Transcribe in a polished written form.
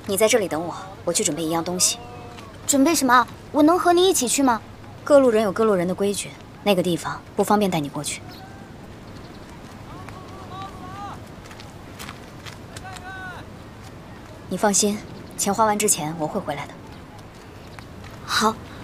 你在这里等我，我去准备一样东西。 准备什么？我能和你一起去吗？ 各路人有各路人的规矩，那个地方不方便带你过去。你放心，钱花完之前我会回来的。 好。